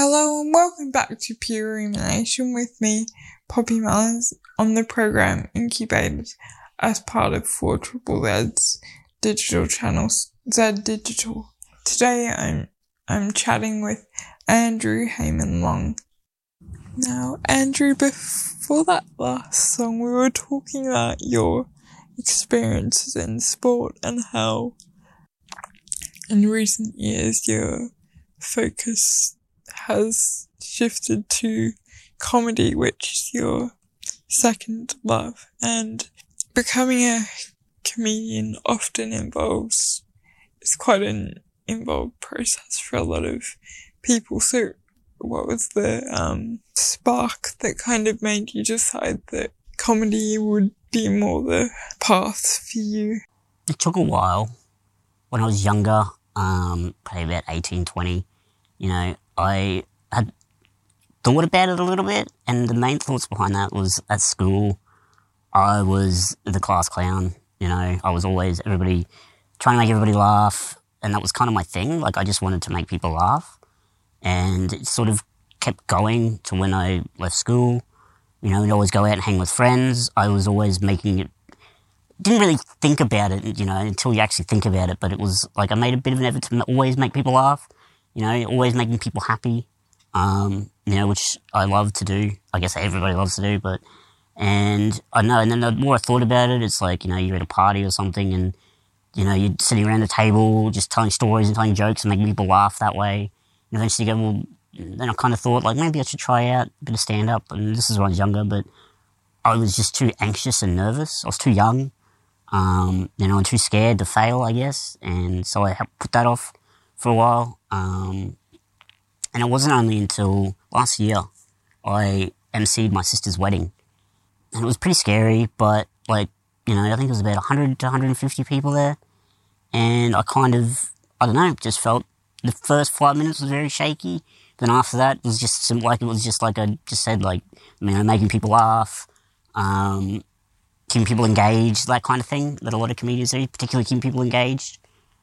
Hello and welcome back to Pure Rumination with me, Poppy Mullins, on the programme Incubated as part of 4ZZ's digital channel, Z Digital. Today I'm chatting with Andrew Heyman Long. Now, Andrew, before that last song, we were talking about your experiences in sport and how in recent years your focus has shifted to comedy, which is your second love, and becoming a comedian often it's quite an involved process for a lot of people. So what was the spark that kind of made you decide that comedy would be more the path for you? It took a while. When I was younger, probably about 18, 20, I had thought about it a little bit, and the main thoughts behind that was at school, I was the class clown. I was always trying to make everybody laugh, and that was kind of my thing. Like, I just wanted to make people laugh, and it sort of kept going to when I left school. We'd always go out and hang with friends. I was always making it, didn't really think about it, until you actually think about it, but it was like I made a bit of an effort to always make people laugh, always making people happy, which I love to do. I guess everybody loves to do, and I know, and then the more I thought about it, it's like, you're at a party or something and, you're sitting around the table just telling stories and telling jokes and making people laugh that way. And eventually you go, well, then I kind of thought, like, maybe I should try out a bit of stand-up, and this is when I was younger, but I was just too anxious and nervous. I was too young, and too scared to fail, I guess, and so I put that off for a while, and it wasn't only until last year I emceed my sister's wedding, and it was pretty scary, but, I think it was about 100 to 150 people there, and I just felt the first 5 minutes was very shaky. Then after that, it was just like I just said, making people laugh, keeping people engaged, that kind of thing that a lot of comedians do, particularly keeping people engaged.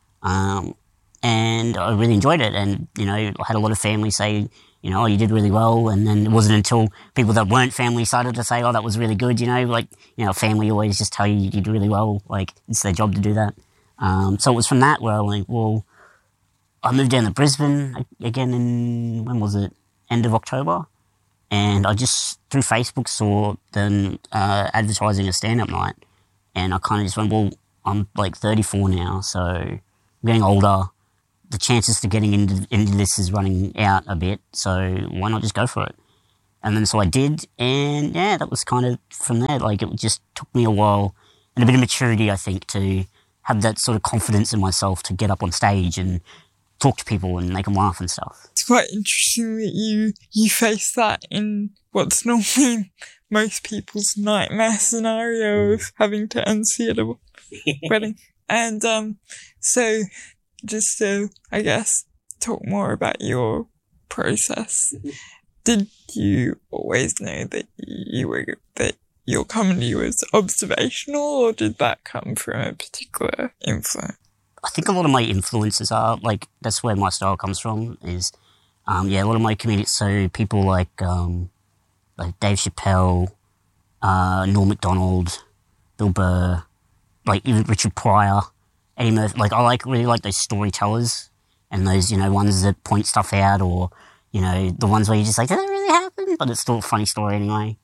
And I really enjoyed it. And, I had a lot of family say, oh, you did really well. And then it wasn't until people that weren't family started to say, oh, that was really good, family always just tell you did really well. Like, it's their job to do that. So it was from that where I went, well, I moved down to Brisbane again in, when was it? End of October. And I just, through Facebook, saw them advertising a stand-up night. And I kind of just went, well, I'm 34 now, so I'm getting older. The chances to getting into this is running out a bit, so why not just go for it? And then so I did, and yeah, that was kind of from there. It just took me a while and a bit of maturity, I think, to have that sort of confidence in myself to get up on stage and talk to people and make them laugh and stuff. It's quite interesting that you face that in what's normally most people's nightmare scenario of having to MC at a wedding. And so just to, I guess, talk more about your process, did you always know that that your comedy was observational, or did that come from a particular influence? I think a lot of my influences are, that's where my style comes from, is, a lot of my comedians, so people like Dave Chappelle, Norm Macdonald, Bill Burr, even Richard Pryor, Eddie Murphy. I really like those storytellers and those, ones that point stuff out, or, the ones where you're just like, did that really happen? But it's still a funny story anyway.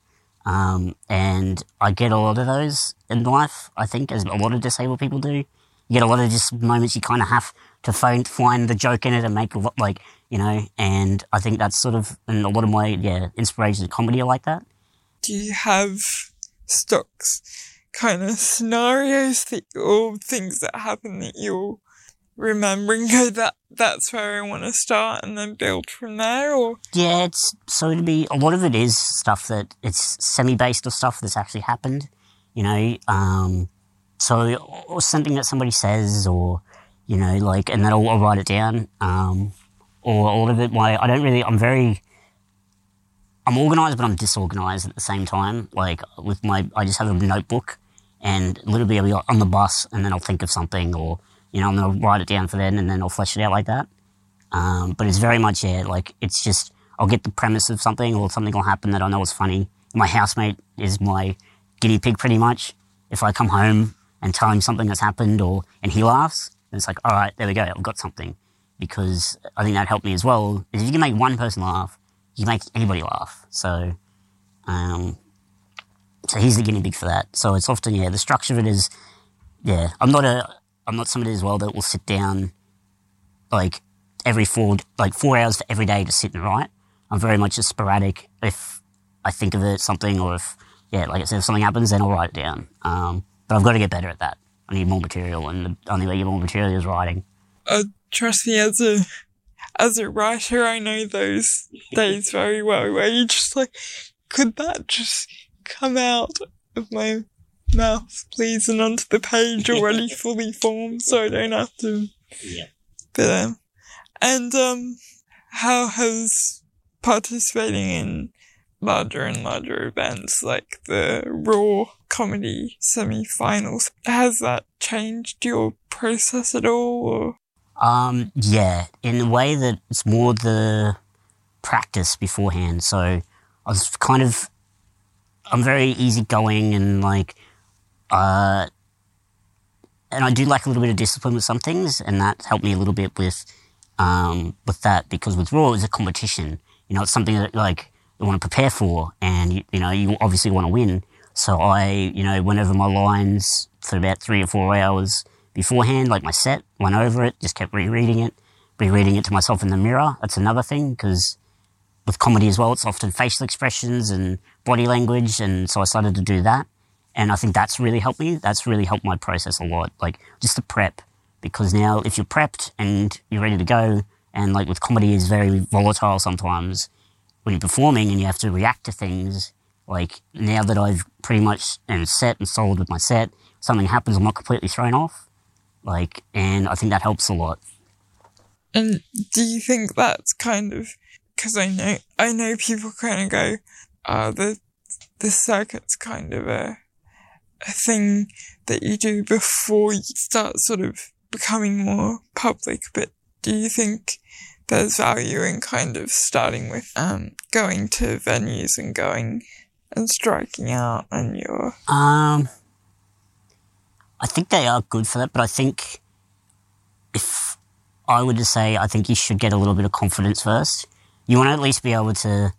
And I get a lot of those in life, I think, as a lot of disabled people do. You get a lot of just moments you kind of have to find the joke in it and make and I think that's sort of, and a lot of my, inspirations in comedy are like that. Do you have stocks kind of scenarios or things that happen that you'll remember and go, that's where I want to start, and then build from there? Or yeah, a lot of it is stuff that it's semi-based or stuff that's actually happened, so, or something that somebody says, or, and then I'll write it down, or a lot of it, I'm organised, but I'm disorganised at the same time. I just have a notebook, and literally I'll be on the bus, and then I'll think of something, or, and I'll write it down for then, and then I'll flesh it out like that. But it's very much, it's just, I'll get the premise of something, or something will happen that I know is funny. My housemate is my guinea pig pretty much. If I come home and tell him something that's happened, and he laughs, then it's like, all right, there we go, I've got something. Because I think that helped me as well. If you can make one person laugh, you can make anybody laugh. So he's the guinea pig for that. So it's often, the structure of it is, I'm not somebody as well that will sit down like 4 hours for every day to sit and write. I'm very much a sporadic. If I think of something, or if something happens, then I'll write it down. But I've got to get better at that. I need more material, and the only way you get more material is writing. Trust me, as a writer, I know those days very well, where you just like, could that just come out of my mouth, please, and onto the page already fully formed, so I don't have to. Yeah. But, and how has participating in larger and larger events like the Raw Comedy semi-finals, has that changed your process at all? Or? In a way that it's more the practice beforehand. So I'm very easygoing, and and I do like a little bit of discipline with some things, and that helped me a little bit with that, because with Raw, it's a competition. It's something that you want to prepare for, and you obviously want to win. So I, went over my lines for about 3 or 4 hours beforehand, my set, went over it, just kept rereading it to myself in the mirror. That's another thing, because with comedy as well, it's often facial expressions and body language, and so I started to do that. And I think that's really helped me. That's really helped my process a lot, just the prep. Because now if you're prepped and you're ready to go, and with comedy is very volatile sometimes when you're performing and you have to react to things, now that I've pretty much set and solid with my set, something happens, I'm not completely thrown off. And I think that helps a lot. And do you think that's kind of, because I know people kind of go, the circuit's kind of a thing that you do before you start sort of becoming more public, but do you think there's value in kind of starting with going to venues and going and striking out on your... I think they are good for that, but I think if I were to say, I think you should get a little bit of confidence first. You want to at least be able to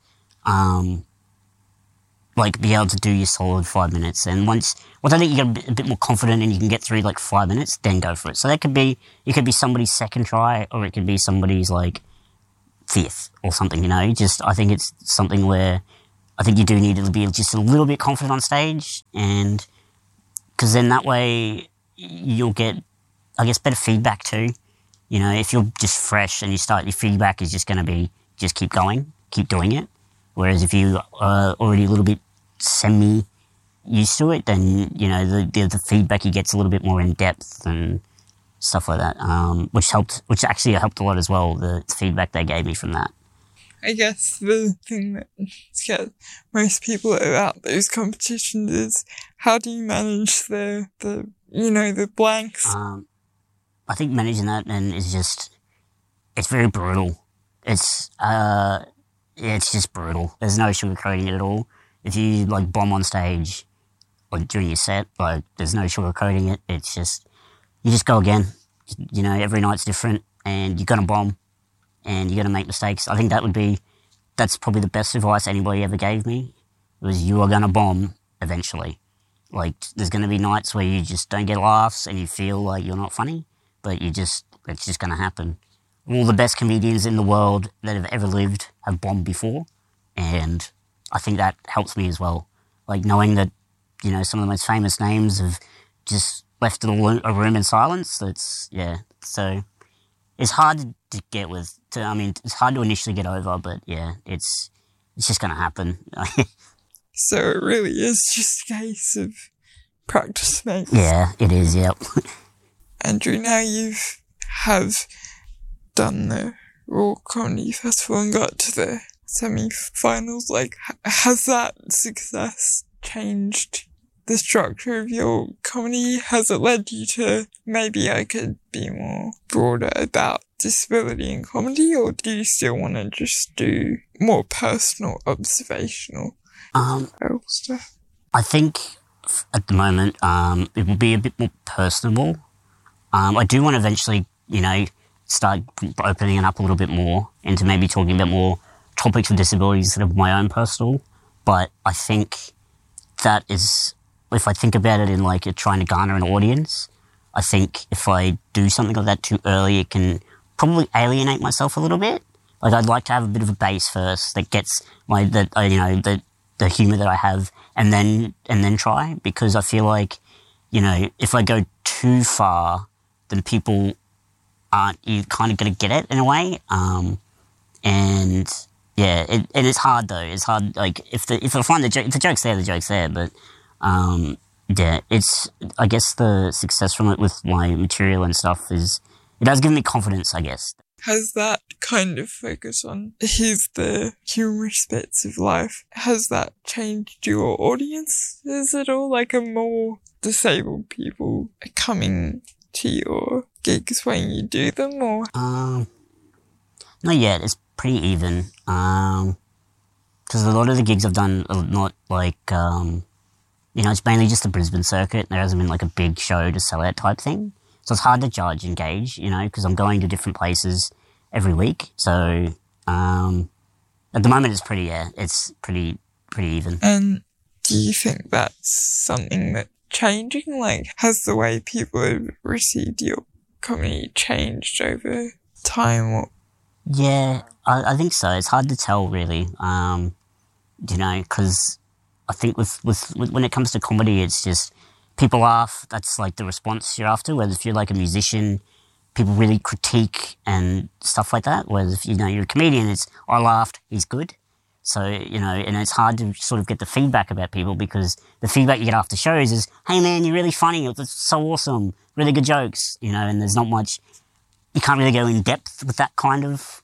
be able to do your solid 5 minutes. And once I think you get a bit more confident and you can get through 5 minutes, then go for it. So it could be somebody's second try, or it could be somebody's fifth or something, I think it's something where I think you do need to be just a little bit confident on stage, and because then that way you'll get, I guess, better feedback too. If you're just fresh and your feedback is just going to be, just keep going, keep doing it. Whereas if you are already a little bit semi-used to it, then, the feedback you get's a little bit more in depth and stuff like that, which actually helped a lot as well, the feedback they gave me from that. I guess the thing that scares most people about those competitions is, how do you manage the blanks? I think managing that then is just, it's very brutal. It's just brutal. There's no sugarcoating it at all. If you bomb on stage or during your set, there's no sugarcoating it. It's just, you just go again. Every night's different, and you're gonna bomb, and you're gonna make mistakes. I think that's probably the best advice anybody ever gave me, was you are gonna bomb eventually. There's gonna be nights where you just don't get laughs and you feel like you're not funny, but it's just gonna happen. All the best comedians in the world that have ever lived have bombed before, and I think that helps me as well. Knowing that, some of the most famous names have just left a room in silence. So it's hard to get with. It's hard to initially get over, but it's just going to happen. So it really is just a case of practice makes. Yeah, it is, yep. Andrew, now you have done the Raw Comedy Festival and got to the semi-finals, has that success changed the structure of your comedy? Has it led you to maybe I could be more broader about disability in comedy, or do you still want to just do more personal, observational stuff? I think at the moment it will be a bit more personable. I do want to eventually, start opening it up a little bit more into maybe talking about more topics of disabilities instead of my own personal. But I think that is, if I think about it in like trying to garner an audience, I think if I do something like that too early, it can probably alienate myself a little bit. Like I'd like to have a bit of a base first that gets the humour that I have, and then try, because I feel like, if I go too far, then people aren't, you kind of going to get it in a way. And yeah, and it's hard though. It's hard. Like if I find if the joke's there, the joke's there. But yeah, it's, I guess the success from it with my material and stuff it does give me confidence, I guess. Has that kind of focus on here's the humorous bits of life, has that changed your audiences at all? Like, are more disabled people coming to your gigs when you do them, or? Not yet. It's pretty even. Because a lot of the gigs I've done are not like, it's mainly just the Brisbane circuit. There hasn't been like a big show to sell out type thing. So it's hard to judge and gauge, because I'm going to different places every week. So at the moment it's pretty even. And do you think that's something that's changing? Like, has the way people have received your comedy changed over time? Or? Yeah, I think so. It's hard to tell, really. Because I think with when it comes to comedy, it's just people laugh. That's like the response you're after. Whereas if you're like a musician, people really critique and stuff like that. Whereas if you're a comedian, it's I laughed, he's good. So and it's hard to sort of get the feedback about people, because the feedback you get after shows is, hey man, you're really funny. It's so awesome, really good jokes. And there's not much. You can't really go in depth with that kind of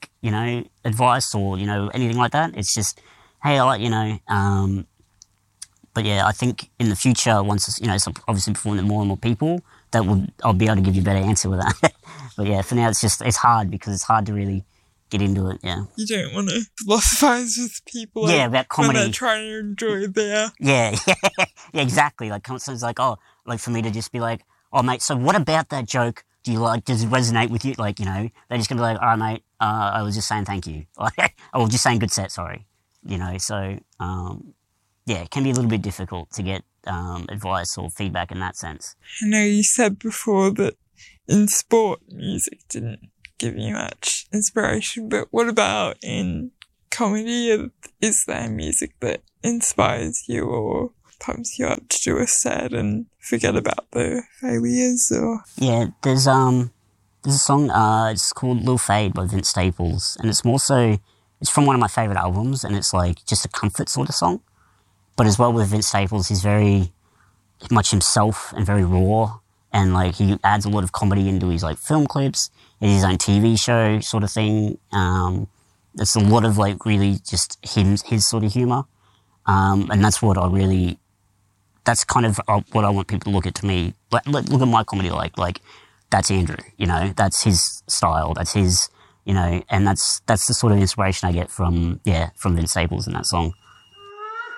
advice or anything like that. It's just, hey, I like But yeah, I think in the future, once it's obviously performing to more and more people, I'll be able to give you a better answer with that. But yeah, for now it's hard, because it's hard to really get into it. Yeah. You don't want to philosophize with people. Yeah, about comedy. When they're trying to enjoy their. Yeah, exactly. Like someone's like, oh, like for me to just be like, oh mate, so what about that joke? Do you like? Does it resonate with you? Like they're just gonna be like, all right, mate. I was just saying thank you. I was just saying good set. Sorry. So. Yeah, it can be a little bit difficult to get advice or feedback in that sense. I know you said before that in sport, music didn't give you much inspiration, but what about in comedy? Is there music that inspires you or pumps you up to do a set and forget about the failures? Or yeah, there's a song, it's called Lil Fade by Vince Staples, and it's from one of my favourite albums, and it's like just a comfort sort of song. But as well with Vince Staples, he's very much himself and very raw, and like he adds a lot of comedy into his like film clips and his own TV show sort of thing. It's a lot of like really just his sort of humour, and that's what that's kind of what I want people to look at to me. Look at my comedy like that's Andrew, that's his style, that's his, and that's the sort of inspiration I get from Vince Staples in that song.